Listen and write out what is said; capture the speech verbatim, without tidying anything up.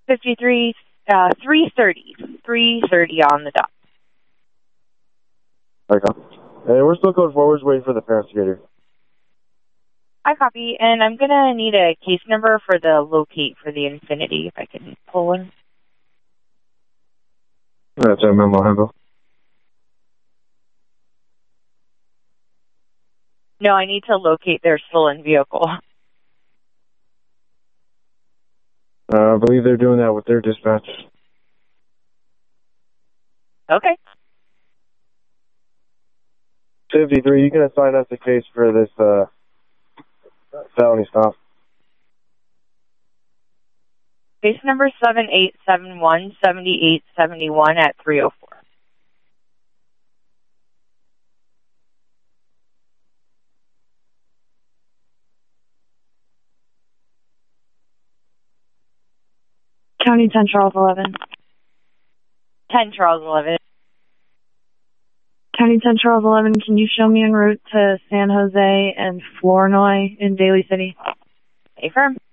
fifty-three, uh, three thirty. three thirty on the dot. Okay. Hey, we're still going forwards, waiting for the parents to get here. I copy, and I'm going to need a case number for the locate for the Infinity, if I can pull one. That's our memo handle. No, I need to locate their stolen vehicle. Uh, I believe they're doing that with their dispatch. Okay. fifty-three, you can assign us a case for this uh, felony stop. Case number seven eight seven one, seven eight seven one at three oh four. County ten Charles eleven. ten Charles eleven. County ten Charles eleven, can you show me en route to San Jose and Flournoy in Daly City? Affirm.